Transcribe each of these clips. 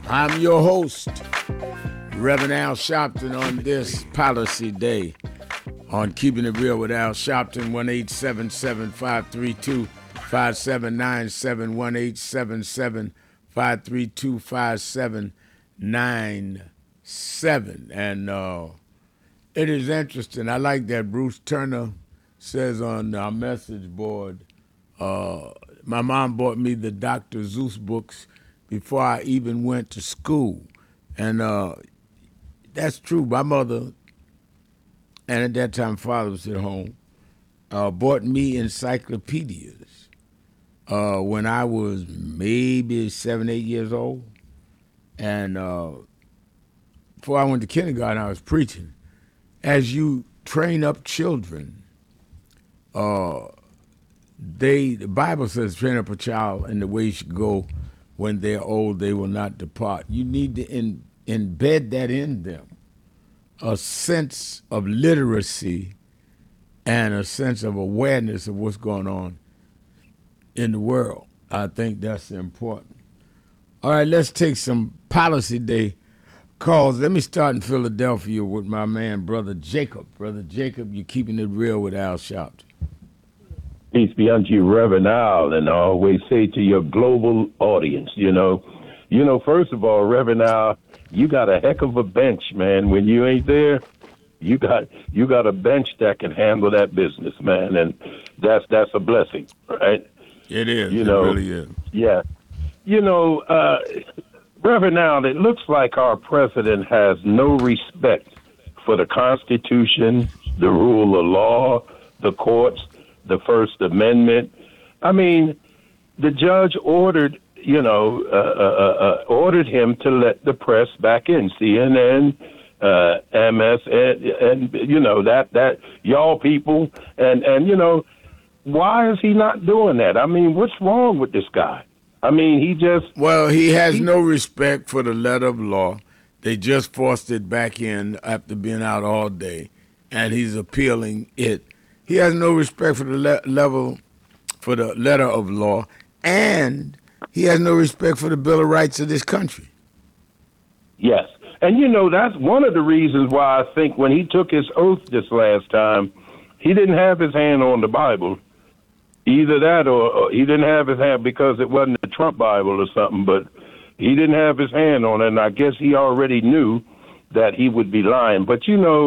I'm your host, Reverend Al Sharpton, on this Policy Day on Keeping It Real with Al Sharpton, 1-877-532-5797, 1-877-532-5797. And it is interesting. I like that Bruce Turner says on our message board, my mom bought me the Dr. Zeus books before I even went to school. And that's true. My mother, and at that time father was at home, bought me encyclopedias when I was maybe 7, 8 years old. And before I went to kindergarten, I was preaching. As you train up children, the Bible says, train up a child in the way he should go. When they're old, they will not depart. You need to embed that in them, a sense of literacy and a sense of awareness of what's going on in the world. I think that's important. All right, let's take some Policy Day calls. Let me start in Philadelphia with my man, Brother Jacob. Brother Jacob, you're keeping it real with Al Sharpton. Peace be unto you, Reverend Al, and I always say to your global audience, first of all, Reverend Al, you got a heck of a bench, man. When you ain't there, you got a bench that can handle that business, man, and that's a blessing, right? It is. It really is. Yeah. Reverend Al, it looks like our president has no respect for the Constitution, the rule of law, the courts, the First Amendment. I mean, the judge ordered him to let the press back in, CNN, MS, and that y'all people, and why is he not doing that? I mean, what's wrong with this guy? I mean, he has no respect for the letter of law. They just forced it back in after being out all day, and he's appealing it. He has no respect for the letter of law, and he has no respect for the Bill of Rights of this country. Yes. And, that's one of the reasons why I think when he took his oath this last time, he didn't have his hand on the Bible. Either that or he didn't have his hand because it wasn't the Trump Bible or something, but he didn't have his hand on it, and I guess he already knew that he would be lying. But,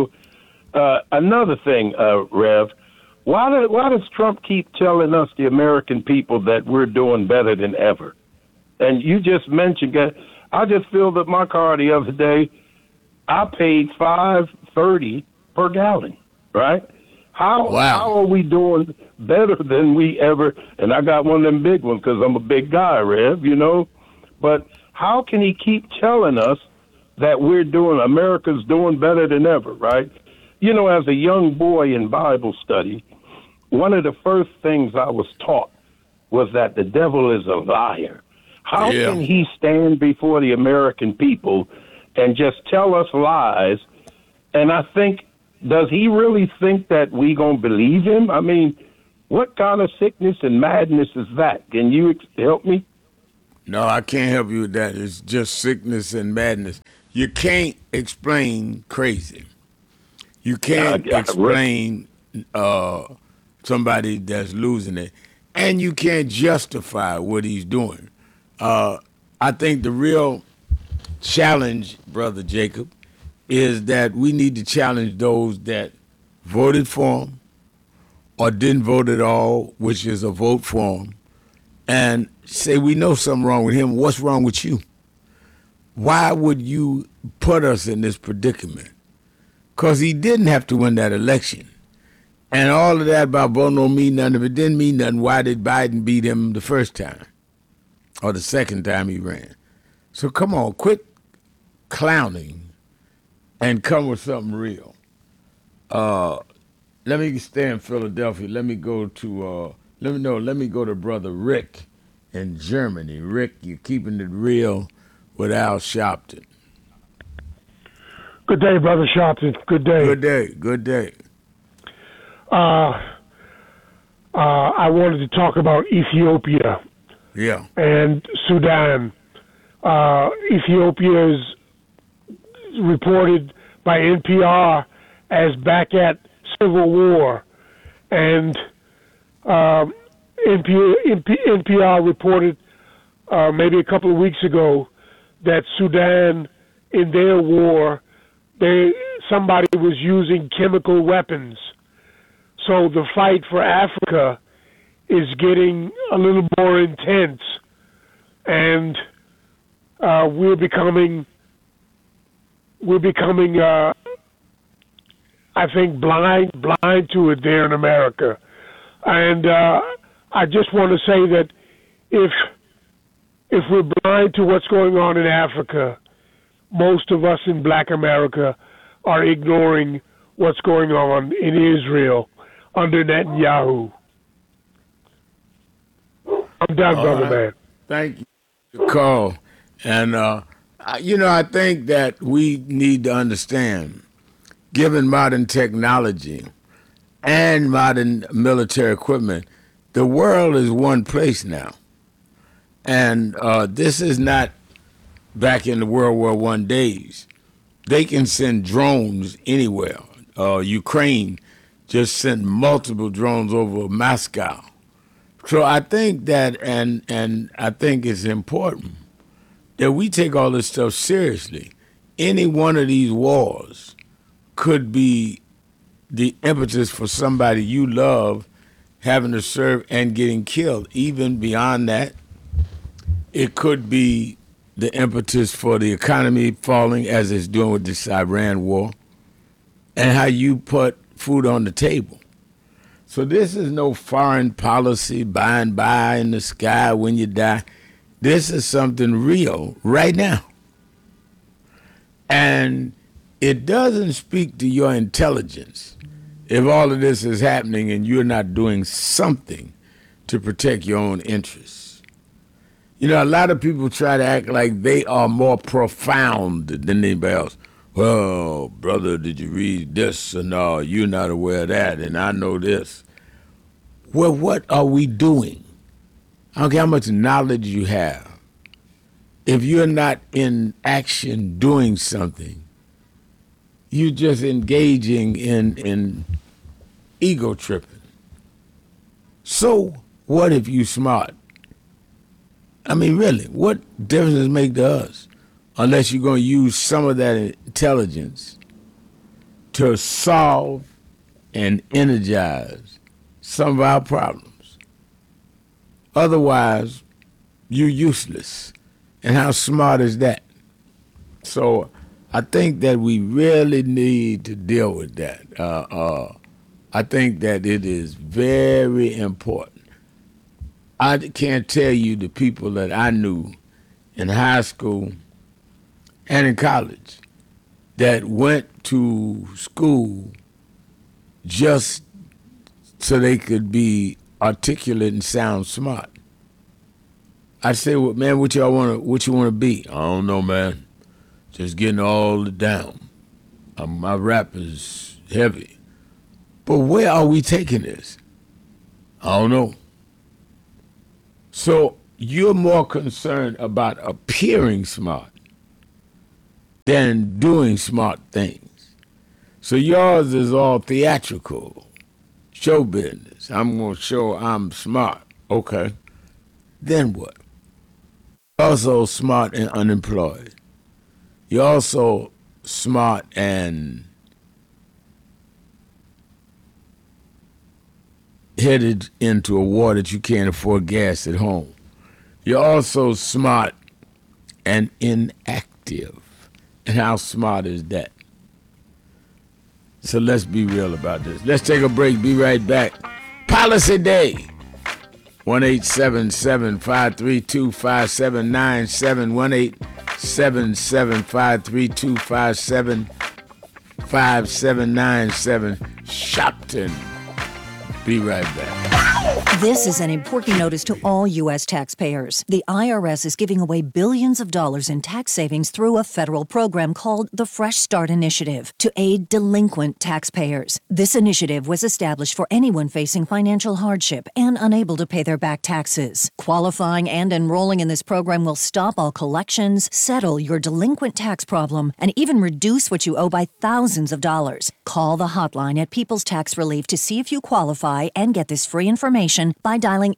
another thing, Rev, why does Trump keep telling us, the American people, that we're doing better than ever? And you just mentioned, I just filled up my car the other day. I paid $5.30 per gallon, right? How are we doing better than we ever? And I got one of them big ones because I'm a big guy, Rev, But how can he keep telling us that America's doing better than ever, right? As a young boy in Bible study, one of the first things I was taught was that the devil is a liar. How can he stand before the American people and just tell us lies? And I think, does he really think that we gonna believe him? I mean, what kind of sickness and madness is that? Can you help me? No, I can't help you with that. It's just sickness and madness. You can't explain crazy. You can't explain somebody that's losing it. And you can't justify what he's doing. I think the real challenge, Brother Jacob, is that we need to challenge those that voted for him or didn't vote at all, which is a vote for him, and say, we know something wrong with him. What's wrong with you? Why would you put us in this predicament? Because he didn't have to win that election. And all of that about voting don't mean nothing. If it didn't mean nothing, why did Biden beat him the first time or the second time he ran? So come on, quit clowning and come with something real. Let me stay in Philadelphia. Let me go to Brother Rick in Germany. Rick, you're keeping it real with Al Sharpton. Good day, Brother Sharpton. Good day. Good day. Good day. I wanted to talk about Ethiopia Yeah. and Sudan. Ethiopia is reported by NPR as back at civil war, and NPR reported maybe a couple of weeks ago that Sudan, in their war, somebody was using chemical weapons. So the fight for Africa is getting a little more intense, and we're becoming, I think, blind to it there in America. And I just want to say that if we're blind to what's going on in Africa, most of us in Black America are ignoring what's going on in Israel under Netanyahu. I'm done, brother man. Thank you for the call. And, I think that we need to understand, given modern technology and modern military equipment, the world is one place now. And this is not back in the World War I days. They can send drones anywhere. Ukraine just sent multiple drones over Moscow. So I think that, and I think it's important that we take all this stuff seriously. Any one of these wars could be the impetus for somebody you love having to serve and getting killed. Even beyond that, it could be the impetus for the economy falling, as it's doing with this Iran war, and how you put food on the table. So this is no foreign policy by and by in the sky when you die. This is something real right now. And it doesn't speak to your intelligence if all of this is happening and you're not doing something to protect your own interests. A lot of people try to act like they are more profound than anybody else. Well, brother, did you read this? And no, you're not aware of that, and I know this. Well, what are we doing? I don't care how much knowledge you have. If you're not in action doing something, you're just engaging in ego tripping. So what if you smart? I mean, really, what difference does it make to us? Unless you're going to use some of that intelligence to solve and energize some of our problems. Otherwise, you're useless. And how smart is that? So I think that we really need to deal with that. I think that it is very important. I can't tell you the people that I knew in high school and in college that went to school just so they could be articulate and sound smart. I say, well, man, what you want to be? I don't know, man. Just getting all down. My rap is heavy. But where are we taking this? I don't know. So you're more concerned about appearing smart than doing smart things. So yours is all theatrical, show business. I'm going to show I'm smart. Okay. Then what? You're also smart and unemployed. You're also smart and headed into a war that you can't afford gas at home. You're also smart and inactive. And how smart is that? So let's be real about this. Let's take a break. Be right back. Policy Day. 1-877-532-5797. 1-877-532-5797. Shopton. Be right back. This is an important notice to all U.S. taxpayers. The IRS is giving away billions of dollars in tax savings through a federal program called the Fresh Start Initiative to aid delinquent taxpayers. This initiative was established for anyone facing financial hardship and unable to pay their back taxes. Qualifying and enrolling in this program will stop all collections, settle your delinquent tax problem, and even reduce what you owe by thousands of dollars. Call the hotline at People's Tax Relief to see if you qualify and get this free information by dialing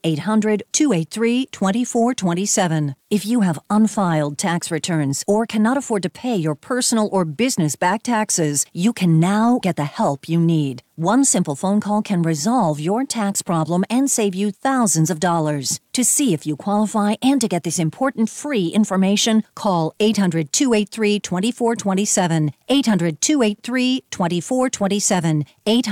800-283-2427. If you have unfiled tax returns or cannot afford to pay your personal or business back taxes, you can now get the help you need. One simple phone call can resolve your tax problem and save you thousands of dollars. To see if you qualify and to get this important free information, call 800-283-2427. 800-283-2427.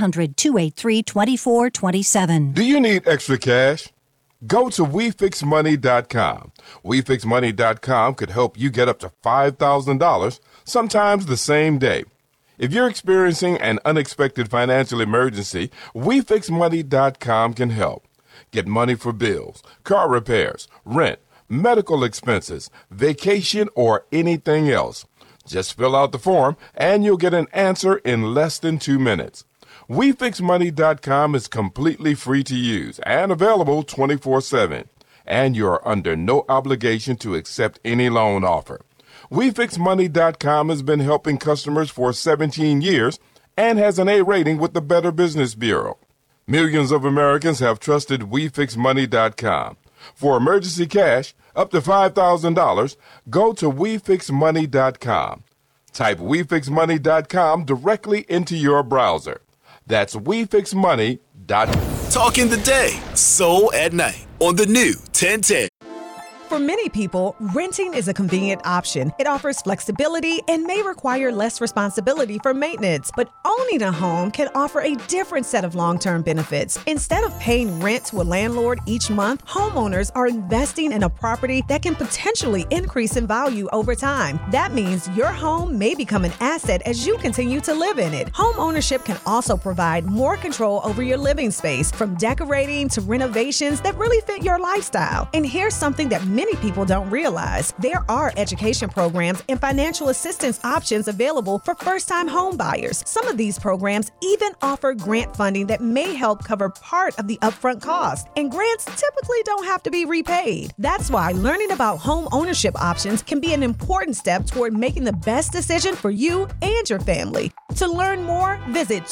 800-283-2427. Do you need extra cash? Go to WeFixMoney.com. WeFixMoney.com could help you get up to $5,000, sometimes the same day. If you're experiencing an unexpected financial emergency, WeFixMoney.com can help. Get money for bills, car repairs, rent, medical expenses, vacation, or anything else. Just fill out the form and you'll get an answer in less than 2 minutes. WeFixMoney.com is completely free to use and available 24/7. And you're under no obligation to accept any loan offer. WeFixMoney.com has been helping customers for 17 years and has an A rating with the Better Business Bureau. Millions of Americans have trusted WeFixMoney.com. For emergency cash, up to $5,000, go to WeFixMoney.com. Type WeFixMoney.com directly into your browser. That's WeFixMoney.com. Talking the day, Soul at Night on the new 1010. For many people, renting is a convenient option. It offers flexibility and may require less responsibility for maintenance. But owning a home can offer a different set of long-term benefits. Instead of paying rent to a landlord each month, homeowners are investing in a property that can potentially increase in value over time. That means your home may become an asset as you continue to live in it. Home ownership can also provide more control over your living space, from decorating to renovations that really fit your lifestyle. And here's something that many people don't realize. There are education programs and financial assistance options available for first-time home buyers. Some of these programs even offer grant funding that may help cover part of the upfront cost. And grants typically don't have to be repaid. That's why learning about home ownership options can be an important step toward making the best decision for you and your family. To learn more, visit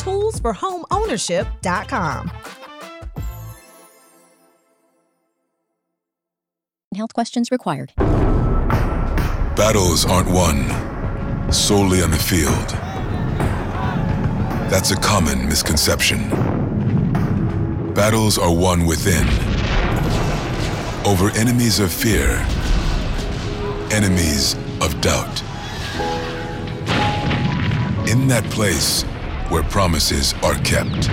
toolsforhomeownership.com. Health questions required. Battles aren't won solely on the field. That's a common misconception. Battles are won within, over enemies of fear, enemies of doubt. In that place where promises are kept.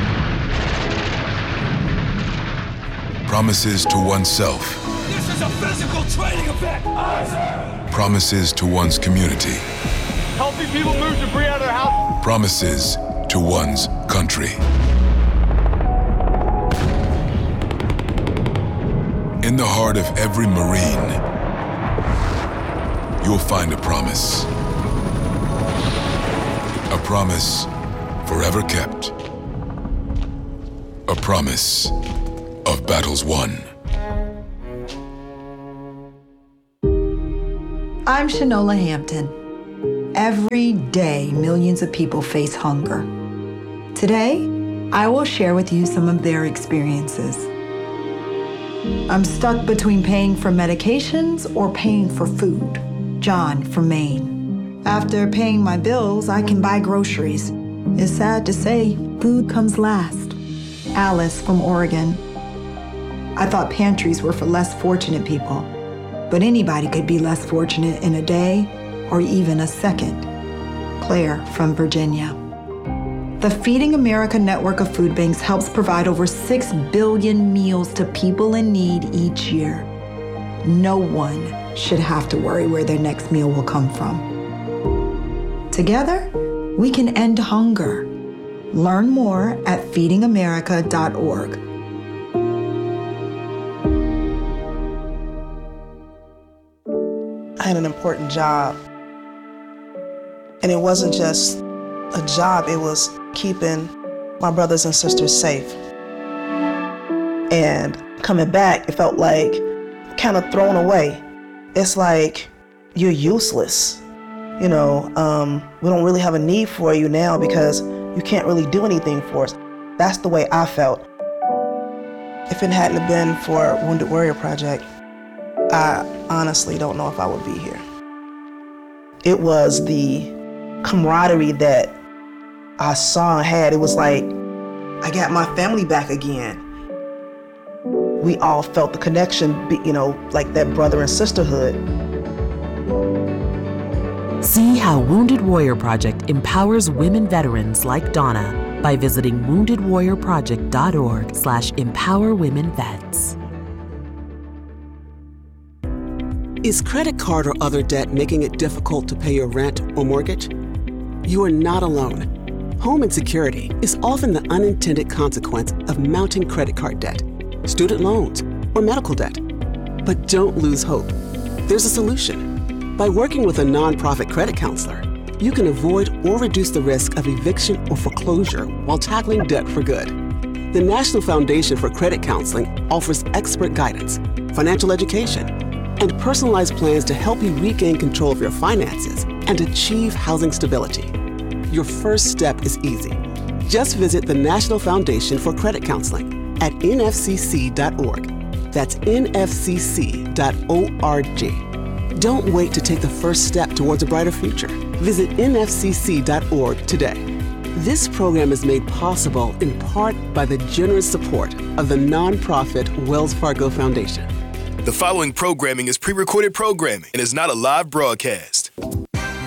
Promises to oneself. This is a physical training event! Promises to one's community. Helping people move debris out of their house. Promises to one's country. In the heart of every Marine, you'll find a promise. A promise forever kept. A promise of battles won. I'm Shanola Hampton. Every day, millions of people face hunger. Today, I will share with you some of their experiences. I'm stuck between paying for medications or paying for food. John from Maine. After paying my bills, I can buy groceries. It's sad to say, food comes last. Alice from Oregon. I thought pantries were for less fortunate people. But anybody could be less fortunate in a day or even a second. Claire from Virginia. The Feeding America network of food banks helps provide over 6 billion meals to people in need each year. No one should have to worry where their next meal will come from. Together, we can end hunger. Learn more at feedingamerica.org. had an important job. And it wasn't just a job, it was keeping my brothers and sisters safe. And coming back, it felt like kind of thrown away. It's like, you're useless. You know, we don't really have a need for you now because you can't really do anything for us. That's the way I felt. If it hadn't been for Wounded Warrior Project, I honestly don't know if I would be here. It was the camaraderie that I saw and had. It was like, I got my family back again. We all felt the connection, you know, like that brother and sisterhood. See how Wounded Warrior Project empowers women veterans like Donna by visiting woundedwarriorproject.org/empowerwomenvets. Is credit card or other debt making it difficult to pay your rent or mortgage? You are not alone. Home insecurity is often the unintended consequence of mounting credit card debt, student loans, or medical debt. But don't lose hope. There's a solution. By working with a nonprofit credit counselor, you can avoid or reduce the risk of eviction or foreclosure while tackling debt for good. The National Foundation for Credit Counseling offers expert guidance, financial education, and personalized plans to help you regain control of your finances and achieve housing stability. Your first step is easy. Just visit the National Foundation for Credit Counseling at nfcc.org. That's nfcc.org. Don't wait to take the first step towards a brighter future. Visit nfcc.org today. This program is made possible in part by the generous support of the nonprofit Wells Fargo Foundation. The following programming is pre-recorded programming and is not a live broadcast.